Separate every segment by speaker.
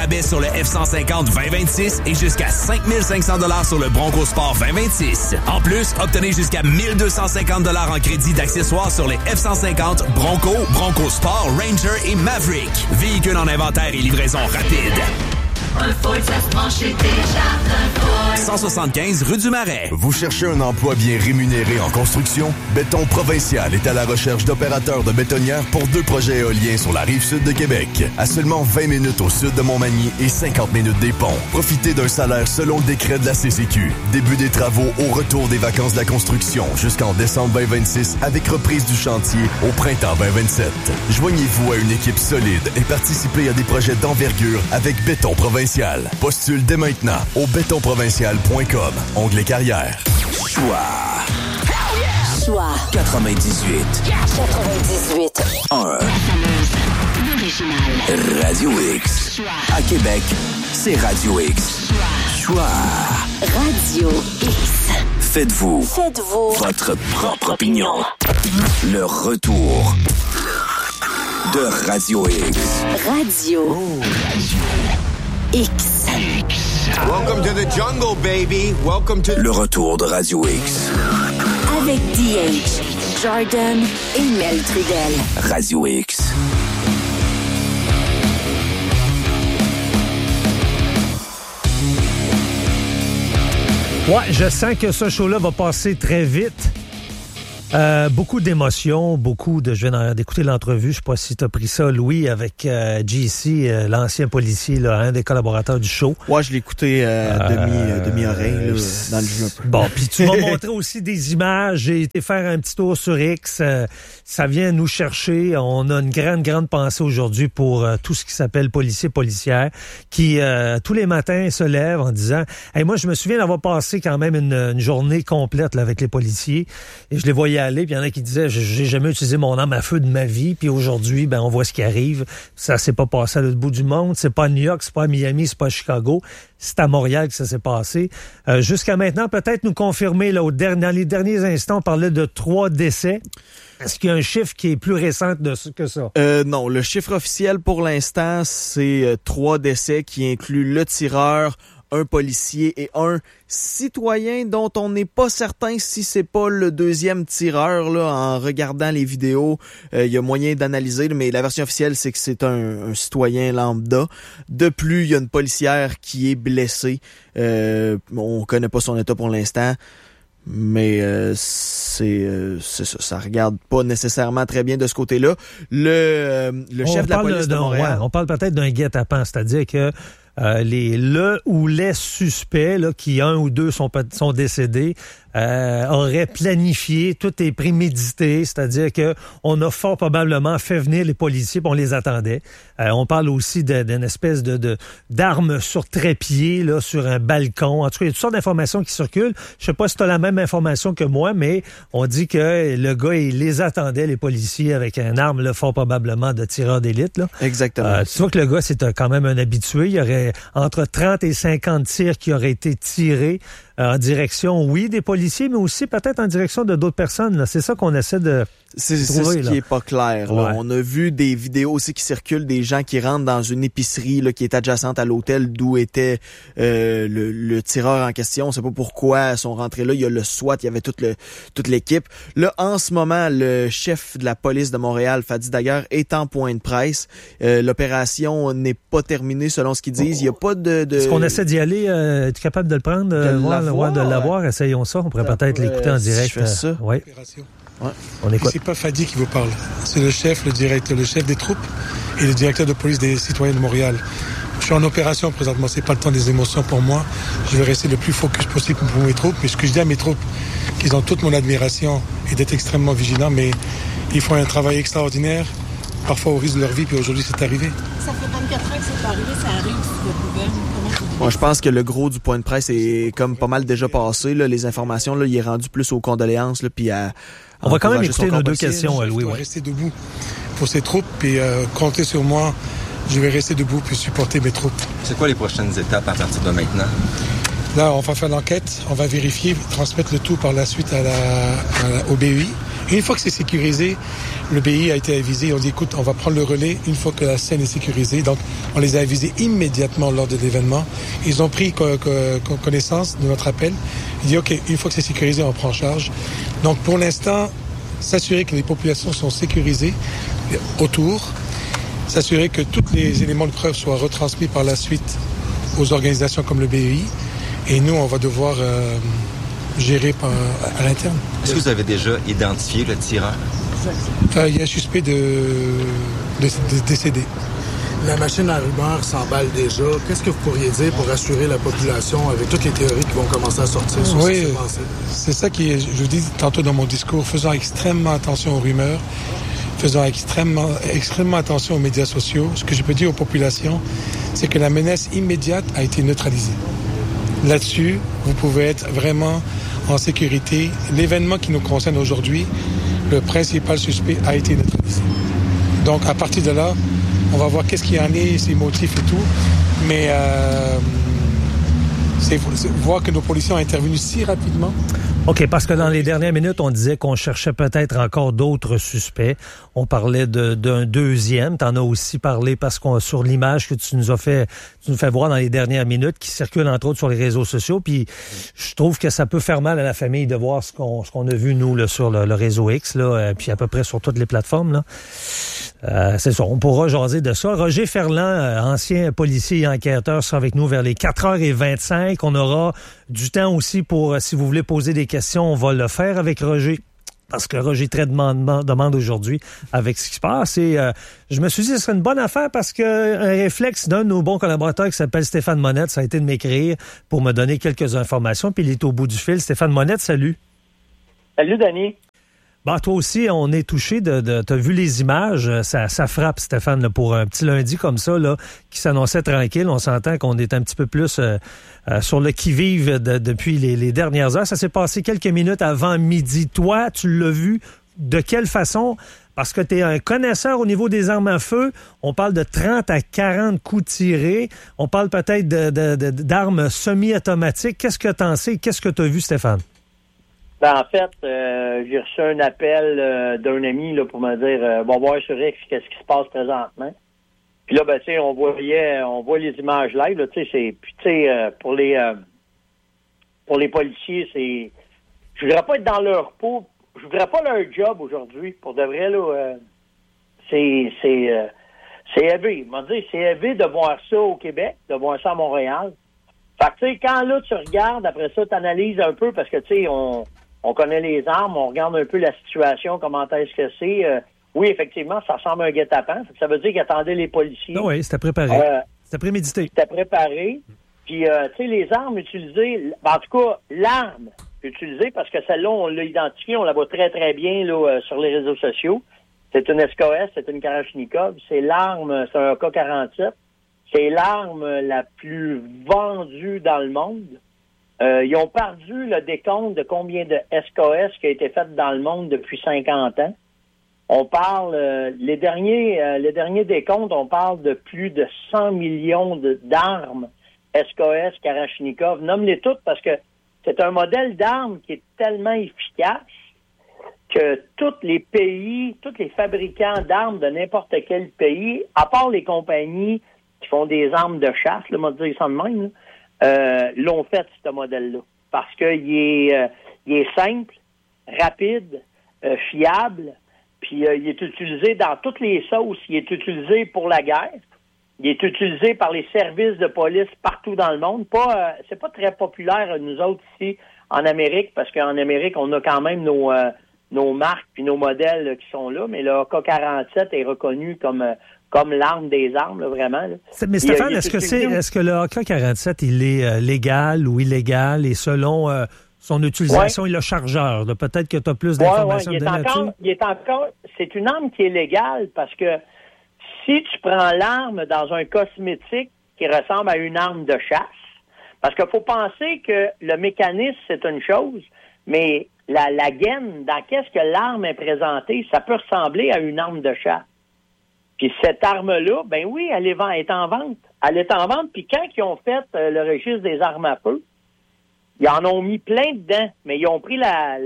Speaker 1: rabais sur le F-150 2026 et jusqu'à 5 500 $ sur le Bronco Sport 2026. En plus, obtenez jusqu'à 1 250 $ en crédit d'accessoires sur les F-150, Bronco, Bronco Sport, Ranger et Maverick. Véhicules en inventaire et livraison rapide.
Speaker 2: Un Ford, ça se prend chez Desjardins Ford.
Speaker 1: 175 rue du Marais.
Speaker 3: Vous cherchez un emploi bien rémunéré en construction? Béton Provincial est à la recherche d'opérateurs de bétonnières pour 2 projets éoliens sur la rive sud de Québec. À seulement 20 minutes au sud de Montmagny et 50 minutes des ponts. Profitez d'un salaire selon le décret de la CCQ. Début des travaux au retour des vacances de la construction jusqu'en décembre 2026 avec reprise du chantier au printemps 2027. Joignez-vous à une équipe solide et participez à des projets d'envergure avec Béton Provincial. Postule dès maintenant au bétonprovincial.com. Onglet carrière.
Speaker 4: Choix 98. 1. Radio X. À Québec, c'est Radio X. Choix.
Speaker 5: Radio X.
Speaker 4: Faites-vous votre propre opinion. Le retour de Radio X.
Speaker 5: Radio X.
Speaker 6: Welcome to the jungle, baby. Welcome to...
Speaker 4: Le retour de Radio X.
Speaker 5: Avec DH, Jordan et Mel Trudel.
Speaker 4: Radio X.
Speaker 7: Ouais, je sens que ce show-là va passer très vite. Beaucoup d'émotions, je viens d'écouter l'entrevue, je sais pas si tu as pris ça, Louis, avec JC, l'ancien policier, là, un des collaborateurs du show.
Speaker 8: Ouais, je l'ai écouté demi-oreille dans le jeu un peu.
Speaker 7: Bon, puis tu m'as montré aussi des images, j'ai été faire un petit tour sur X, ça vient nous chercher, on a une grande pensée aujourd'hui pour tout ce qui s'appelle policiers-policières, qui tous les matins se lèvent en disant « Hey, moi je me souviens d'avoir passé quand même une journée complète là, avec les policiers, et je les voyais aller, puis il y en a qui disaient j'ai jamais utilisé mon arme à feu de ma vie, puis aujourd'hui on voit ce qui arrive, ça s'est pas passé à l'autre bout du monde, c'est pas à New York, c'est pas à Miami, c'est pas à Chicago, c'est à Montréal que ça s'est passé. Jusqu'à maintenant, peut-être nous confirmer là, dans les derniers instants, on parlait de 3 décès. Est-ce qu'il y a un chiffre qui est plus récent que ça?
Speaker 8: Non, le chiffre officiel pour l'instant, c'est 3 décès qui incluent le tireur, un policier et un citoyen dont on n'est pas certain si c'est pas le deuxième tireur. Là, en regardant les vidéos, il y a moyen d'analyser, mais la version officielle, c'est que c'est un citoyen lambda. De plus, il y a une policière qui est blessée. On connaît pas son état pour l'instant. Mais c'est ça, ça regarde pas nécessairement très bien de ce côté-là. Le chef de la police de Montréal...
Speaker 7: on parle peut-être d'un guet-apens, c'est-à-dire que les suspects, là, qui un ou deux sont décédés, auraient planifié, tout est prémédité, c'est-à-dire que on a fort probablement fait venir les policiers, puis on les attendait. On parle aussi d'une espèce d'arme sur trépied, là, sur un balcon. En tout cas, il y a toutes sortes d'informations qui circulent. Je sais pas si tu as la même information que moi, mais on dit que le gars, il les attendait, les policiers, avec une arme, là, fort probablement de tireur d'élite, là.
Speaker 8: Exactement.
Speaker 7: Tu vois que le gars, c'est quand même un habitué. Il y aurait entre 30 et 50 tirs qui auraient été tirés en direction, oui, des policiers, mais aussi peut-être en direction de d'autres personnes. Là. C'est ça qu'on essaie de
Speaker 8: trouver. C'est ce qui est pas clair. Là. Ouais. On a vu des vidéos aussi qui circulent, des gens qui rentrent dans une épicerie là, qui est adjacente à l'hôtel d'où était le tireur en question. On sait pas pourquoi ils sont rentrés là. Il y a le SWAT, il y avait toute l'équipe. Là, en ce moment, le chef de la police de Montréal, Fadi Daguerre, est en point de presse. L'opération n'est pas terminée selon ce qu'ils disent. Il y a pas de...
Speaker 7: Est-ce qu'on essaie d'y aller? Es-tu capable de le prendre? De l'avoir, essayons ça. On pourrait peut-être l'écouter en direct.
Speaker 8: Je fais ça.
Speaker 7: Ouais.
Speaker 9: Ouais.
Speaker 7: On écoute.
Speaker 9: C'est pas Fadi qui vous parle. C'est le chef des troupes et le directeur de police des citoyens de Montréal. Je suis en opération présentement. C'est pas le temps des émotions pour moi. Je vais rester le plus focus possible pour mes troupes. Mais ce que je dis à mes troupes, qu'ils ont toute mon admiration et d'être extrêmement vigilants, mais ils font un travail extraordinaire, parfois au risque de leur vie, puis aujourd'hui c'est arrivé.
Speaker 10: Ça fait 24 ans que c'est arrivé, ça arrive sur votre gouvernement.
Speaker 8: Bon, je pense que le gros du point de presse est comme pas mal déjà passé. Là, les informations, là, il est rendu plus aux condoléances, là, puis à...
Speaker 7: On va quand même écouter nos deux questions, Louis.
Speaker 9: Je dois rester debout pour ces troupes, puis compter sur moi. Je vais rester debout puis supporter mes troupes.
Speaker 6: C'est quoi les prochaines étapes à partir de maintenant?
Speaker 9: Là, on va faire l'enquête, on va vérifier, transmettre le tout par la suite au BEI, Et une fois que c'est sécurisé, le BI a été avisé. On dit, écoute, on va prendre le relais une fois que la scène est sécurisée. Donc, on les a avisés immédiatement lors de l'événement. Ils ont pris connaissance de notre appel. Ils disent, OK, une fois que c'est sécurisé, on prend en charge. Donc, pour l'instant, s'assurer que les populations sont sécurisées autour, s'assurer que tous les éléments de preuve soient retransmis par la suite aux organisations comme le BEI. Et nous, on va devoir gérer à l'interne.
Speaker 11: Est-ce que vous avez déjà identifié le tireur?
Speaker 9: Il y a un suspect de décédé.
Speaker 12: La machine à rumeurs s'emballe déjà. Qu'est-ce que vous pourriez dire pour rassurer la population avec toutes les théories qui vont commencer à sortir sur ce qui s'est passé? C'est
Speaker 9: ça qui est, je vous dis tantôt dans mon discours, faisons extrêmement attention aux rumeurs, faisons extrêmement attention aux médias sociaux. Ce que je peux dire aux populations, c'est que la menace immédiate a été neutralisée. Là-dessus, vous pouvez être vraiment en sécurité. L'événement qui nous concerne aujourd'hui, le principal suspect a été neutralisé. Donc, à partir de là, on va voir qu'est-ce qu'il y en est, ses motifs et tout. Mais c'est voir que nos policiers ont intervenu si rapidement.
Speaker 7: OK, parce que dans les dernières minutes, on disait qu'on cherchait peut-être encore d'autres suspects. On parlait d'un deuxième. Tu en as aussi parlé parce qu'on sur l'image que tu nous fais voir dans les dernières minutes, qui circule entre autres sur les réseaux sociaux. Puis je trouve que ça peut faire mal à la famille de voir ce qu'on a vu, nous, là, sur le réseau X, là, puis à peu près sur toutes les plateformes, là. C'est ça, on pourra jaser de ça. Roger Ferland, ancien policier et enquêteur, sera avec nous vers les 4h25. On aura du temps aussi pour, si vous voulez poser des questions, on va le faire avec Roger. Parce que Roger est très demande aujourd'hui avec ce qui se passe. Et je me suis dit que ce serait une bonne affaire parce que un réflexe d'un de nos bons collaborateurs qui s'appelle Stéphane Monette, ça a été de m'écrire pour me donner quelques informations. Puis il est au bout du fil. Stéphane Monette, salut.
Speaker 13: Salut, Danny.
Speaker 7: Bah, toi aussi, on est touché t'as vu les images, ça frappe, Stéphane, là, pour un petit lundi comme ça, là, qui s'annonçait tranquille. On s'entend qu'on est un petit peu plus sur le qui-vive depuis les dernières heures. Ça s'est passé quelques minutes avant midi. Toi, tu l'as vu de quelle façon? Parce que tu es un connaisseur au niveau des armes à feu. On parle de 30 à 40 coups tirés. On parle peut-être d'armes semi-automatiques. Qu'est-ce que tu en sais? Qu'est-ce que tu as vu, Stéphane?
Speaker 13: Ben, en fait, j'ai reçu un appel d'un ami là, pour me dire bon, voir sur X qu'est-ce qui se passe présentement. Puis là, ben, tu sais, on voit les images live, là, tu sais, puis tu sais, pour les policiers, c'est, je voudrais pas être dans leur peau, je voudrais pas leur job aujourd'hui, pour de vrai, là, c'est élevé. Je m'en dis, c'est élevé de voir ça au Québec, de voir ça à Montréal. Fait que, tu sais, quand là, tu regardes, après ça, tu analyses un peu, parce que, tu sais, on connaît les armes, on regarde un peu la situation, comment est-ce que c'est. Oui, effectivement, ça ressemble à un guet-apens. Ça veut dire qu'ils attendaient les policiers.
Speaker 7: Ah oui, c'était préparé. C'était prémédité.
Speaker 13: C'était préparé. Puis, tu sais, les armes utilisées, en tout cas, l'arme utilisée, parce que celle-là, on l'a identifiée, on la voit très, très bien là sur les réseaux sociaux. C'est une SKS, c'est une Kalachnikov. C'est l'arme, c'est un AK-47. C'est l'arme la plus vendue dans le monde. Ils ont perdu le décompte de combien de SKS qui a été fait dans le monde depuis 50 ans. On parle, les derniers décomptes, on parle de plus de 100 millions d'armes SKS, Kalachnikov. Nomme-les toutes parce que c'est un modèle d'arme qui est tellement efficace que tous les pays, tous les fabricants d'armes de n'importe quel pays, à part les compagnies qui font des armes de chasse, là, on va dire ça de même, l'ont fait, ce modèle-là. Parce qu'il est simple, rapide, fiable, puis il est utilisé dans toutes les sauces. Il est utilisé pour la guerre. Il est utilisé par les services de police partout dans le monde. C'est pas très populaire, nous autres, ici, en Amérique, parce qu'en Amérique, on a quand même nos marques puis nos modèles qui sont là, mais le AK-47 est reconnu comme l'arme des armes, là, vraiment. Là.
Speaker 7: Mais Stéphane, est-ce que le AK-47, il est légal ou illégal et selon son utilisation et le chargeur? Là, peut-être que tu as plus d'informations
Speaker 13: c'est une arme qui est légale parce que si tu prends l'arme dans un cosmétique qui ressemble à une arme de chasse, parce qu'il faut penser que le mécanisme, c'est une chose, mais la gaine, dans qu'est-ce que l'arme est présentée, ça peut ressembler à une arme de chasse. Puis cette arme-là, ben oui, elle est en vente. Elle est en vente, puis quand ils ont fait le registre des armes à feu, Ils en ont mis plein dedans, mais ils ont pris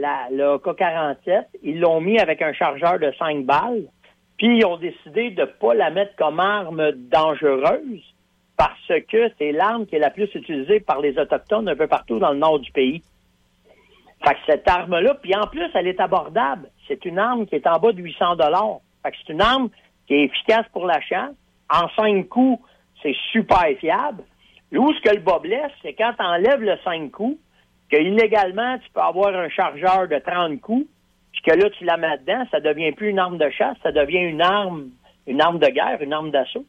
Speaker 13: le AK-47, ils l'ont mis avec un chargeur de 5 balles, puis ils ont décidé de pas la mettre comme arme dangereuse parce que c'est l'arme qui est la plus utilisée par les Autochtones un peu partout dans le nord du pays. Fait que cette arme-là, puis en plus, elle est abordable. C'est une arme qui est en bas de 800 $. Fait que c'est une arme qui est efficace pour la chasse. En 5 coups, c'est super fiable. Où ce que le bas blesse, c'est quand tu enlèves le 5 coups, que illégalement, tu peux avoir un chargeur de 30 coups, puis que là, tu la mets dedans, ça devient plus une arme de chasse, ça devient une arme de guerre, une arme d'assaut.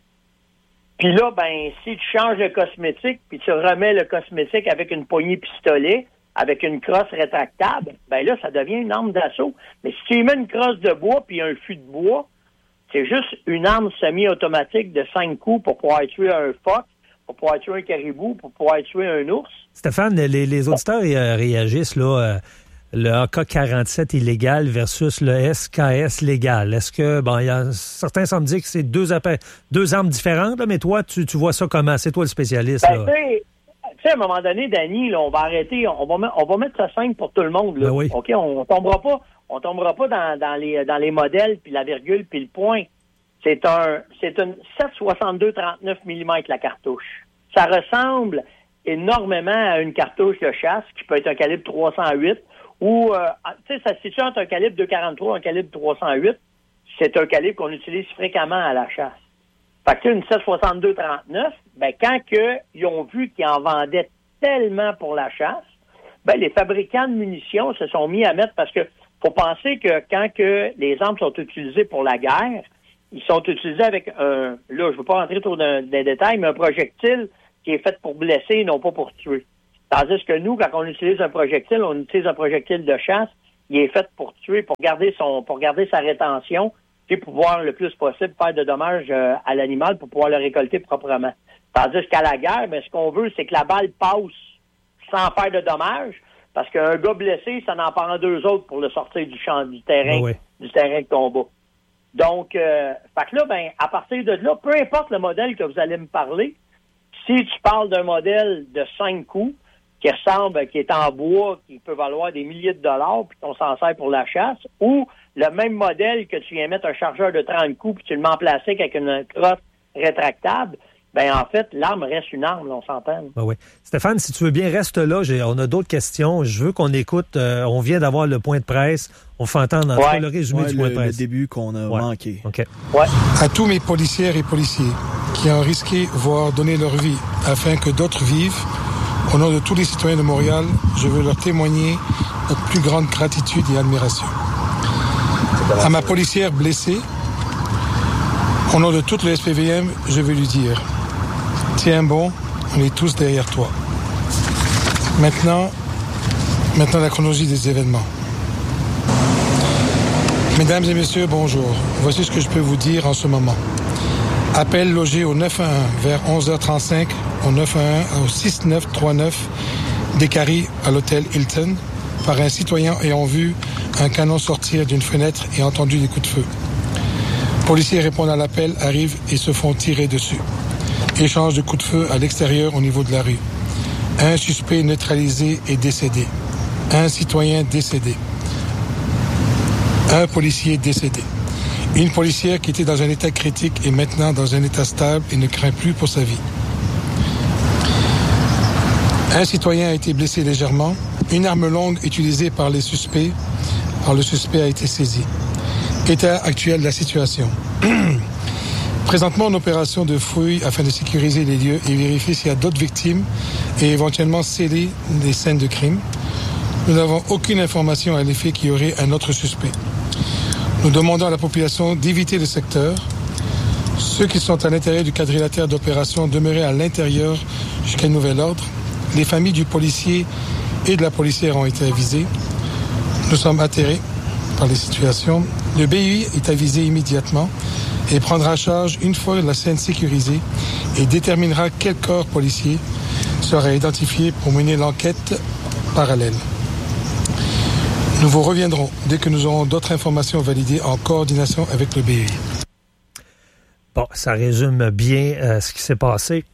Speaker 13: Puis là, ben, si tu changes le cosmétique, puis tu remets le cosmétique avec une poignée pistolet, avec une crosse rétractable, ben là, ça devient une arme d'assaut. Mais si tu y mets une crosse de bois puis un fût de bois, c'est juste une arme semi-automatique de 5 coups pour pouvoir tuer un phoque, pour pouvoir tuer un caribou, pour pouvoir tuer un ours.
Speaker 7: Stéphane, les auditeurs réagissent, là, le AK-47 illégal versus le SKS légal. Est-ce que, certains semblent dire que c'est deux armes différentes, là, mais toi, tu vois ça comment? C'est toi le spécialiste, là.
Speaker 13: Tu sais, à un moment donné, Danny, là, on va arrêter, on va mettre ça simple pour tout le monde, là.
Speaker 7: Ben oui.
Speaker 13: OK? On tombera pas dans les modèles, puis la virgule, puis le point. C'est une 7,62-39 mm la cartouche. Ça ressemble énormément à une cartouche de chasse qui peut être un calibre 308 ou, tu sais, ça se situe entre un calibre 243 et un calibre 308. C'est un calibre qu'on utilise fréquemment à la chasse. Fait que une 7,62-39, ben, quand ils ont vu qu'ils en vendaient tellement pour la chasse, ben, les fabricants de munitions se sont mis à mettre, parce que faut penser que quand les armes sont utilisées pour la guerre, ils sont utilisés avec là, je veux pas rentrer trop dans les détails, mais un projectile qui est fait pour blesser et non pas pour tuer. Tandis que nous, quand on utilise un projectile de chasse, il est fait pour tuer, pour garder sa rétention, puis pouvoir le plus possible faire de dommages à l'animal pour pouvoir le récolter proprement. Tandis qu'à la guerre, ben, ce qu'on veut, c'est que la balle passe sans faire de dommages, parce qu'un gars blessé, ça n'en prend 2 autres pour le sortir du champ, du terrain de combat. Donc, fait que là, ben, à partir de là, peu importe le modèle que vous allez me parler, si tu parles d'un modèle de 5 coups, qui est en bois, qui peut valoir des milliers de dollars, puis qu'on s'en sert pour la chasse, ou le même modèle que tu viens mettre un chargeur de 30 coups, puis tu le mets en plastique avec une crosse rétractable, ben en fait, l'arme reste une arme, là, on s'entend.
Speaker 7: Ben oui. Stéphane, si tu veux bien, reste là. On a d'autres questions. Je veux qu'on écoute. On vient d'avoir le point de presse. On fait entendre le résumé du point de presse.
Speaker 8: Le début qu'on a manqué.
Speaker 7: Okay.
Speaker 13: Ouais.
Speaker 9: À tous mes policières et policiers qui ont risqué, voire donné leur vie, afin que d'autres vivent, au nom de tous les citoyens de Montréal, je veux leur témoigner notre plus grande gratitude et admiration. À ma policière blessée, au nom de toute le SPVM, je veux lui dire: tiens bon, on est tous derrière toi. Maintenant la chronologie des événements. Mesdames et messieurs, bonjour. Voici ce que je peux vous dire en ce moment. Appel logé au 911 vers 11h35 au 911 au 6939 d'Écarie à l'hôtel Hilton par un citoyen ayant vu un canon sortir d'une fenêtre et entendu des coups de feu. Policiers répondent à l'appel, arrivent et se font tirer dessus. Échange de coups de feu à l'extérieur au niveau de la rue. Un suspect neutralisé et décédé. Un citoyen décédé. Un policier décédé. Une policière qui était dans un état critique est maintenant dans un état stable et ne craint plus pour sa vie. Un citoyen a été blessé légèrement. Une arme longue utilisée par le suspect a été saisie. État actuel de la situation. Présentement, une opération de fouille afin de sécuriser les lieux et vérifier s'il y a d'autres victimes et éventuellement sceller des scènes de crime. Nous n'avons aucune information à l'effet qu'il y aurait un autre suspect. Nous demandons à la population d'éviter le secteur. Ceux qui sont à l'intérieur du quadrilatère d'opération demeurent à l'intérieur jusqu'à nouvel ordre. Les familles du policier et de la policière ont été avisées. Nous sommes atterrés par les situations. Le BUI est avisé immédiatement et prendra charge une fois la scène sécurisée et déterminera quel corps policier sera identifié pour mener l'enquête parallèle. Nous vous reviendrons dès que nous aurons d'autres informations validées en coordination avec le BUI.
Speaker 7: Bon, ça résume bien ce qui s'est passé.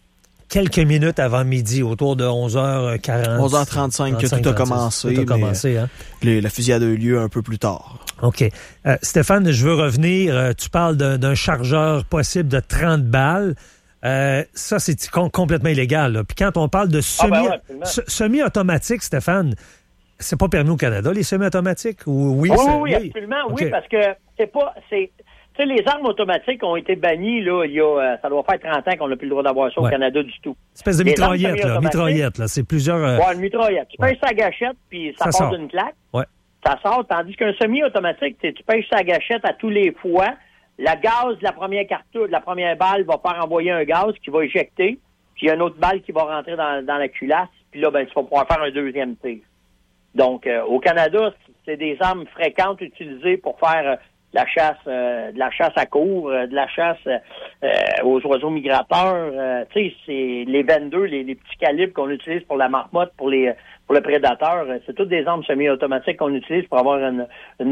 Speaker 7: quelques minutes avant midi, autour de 11h40.
Speaker 8: 11h35 que tout a commencé.
Speaker 7: Tout a commencé, hein?
Speaker 8: La fusillade a eu lieu un peu plus tard.
Speaker 7: OK. Stéphane, je veux revenir. Tu parles d'un chargeur possible de 30 balles. Ça, c'est complètement illégal. Là. Puis quand on parle de semi-automatique, Stéphane, c'est pas permis au Canada, les semi-automatiques? Oui,
Speaker 13: absolument.
Speaker 7: Okay.
Speaker 13: Oui, parce que c'est pas... Tu sais, les armes automatiques ont été bannies, là, il y a... ça doit faire 30 ans qu'on n'a plus le droit d'avoir ça au Canada du tout.
Speaker 7: Espèce de mitraillette, là. C'est plusieurs...
Speaker 13: une mitraillette. Tu pèses sa gâchette, puis ça part d'une claque.
Speaker 7: Ouais.
Speaker 13: Ça sort, tandis qu'un semi-automatique, tu pèses sa gâchette à tous les fois. La gaz de la première cartouche, de la première balle va faire envoyer un gaz qui va éjecter, puis il y a une autre balle qui va rentrer dans la culasse, puis là, tu vas pouvoir faire un deuxième tir. Donc, au Canada, c'est des armes fréquentes utilisées pour faire de la chasse à courre, de la chasse aux oiseaux migrateurs. Tu sais, c'est les 22, les petits calibres qu'on utilise pour la marmotte, pour le prédateur. C'est toutes des armes semi-automatiques qu'on utilise pour avoir une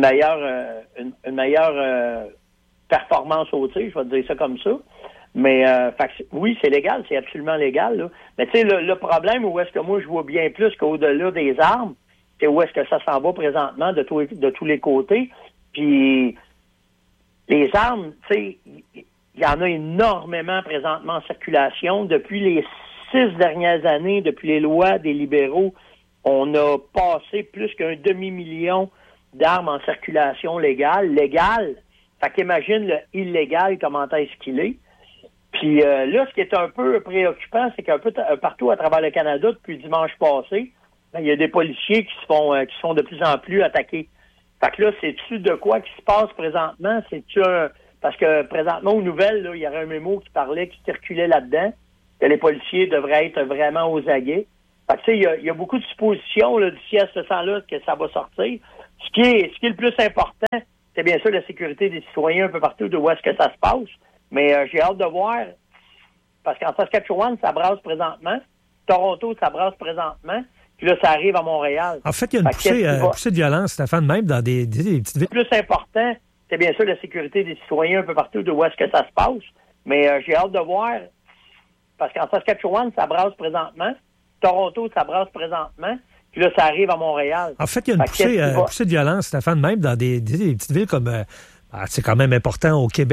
Speaker 13: meilleure performance au tir, je vais te dire ça comme ça. Mais oui, c'est légal, c'est absolument légal. Là. Mais tu sais, le problème où est-ce que moi je vois bien plus qu'au-delà des armes, c'est où est-ce que ça s'en va présentement de tous les côtés. Puis les armes, tu sais, il y en a énormément présentement en circulation. Depuis les 6 dernières années, depuis les lois des libéraux, on a passé plus qu'un demi-million d'armes en circulation légale. Fait qu'imagine le illégal, comment est-ce qu'il est. Puis là, ce qui est un peu préoccupant, c'est qu'un peu partout à travers le Canada, depuis dimanche passé, il y a des policiers qui se font de plus en plus attaquer. Fait que là, c'est-tu de quoi qui se passe présentement? Parce que présentement, aux nouvelles, là, il y aurait un mémo qui circulait là-dedans, que les policiers devraient être vraiment aux aguets. Fait que tu sais, il y a beaucoup de suppositions là, d'ici à ce temps-là que ça va sortir. Ce qui est le plus important, c'est bien sûr la sécurité des citoyens un peu partout de où est-ce que ça se passe. Mais j'ai hâte de voir, parce qu'en Saskatchewan, ça brasse présentement. Toronto, ça brasse présentement. Puis là, ça arrive à Montréal.
Speaker 7: En fait, il y a une poussée de violence, Stéphane, même dans des petites villes.
Speaker 13: Le plus important, c'est bien sûr la sécurité des citoyens un peu partout de où est-ce que ça se passe. Mais j'ai hâte de voir, parce qu'en Saskatchewan, ça brasse présentement. Toronto, ça brasse présentement. Puis là, ça arrive à Montréal.
Speaker 7: En fait, il y a une poussée de violence, Stéphane, même dans des petites villes comme... c'est quand même important au Québec.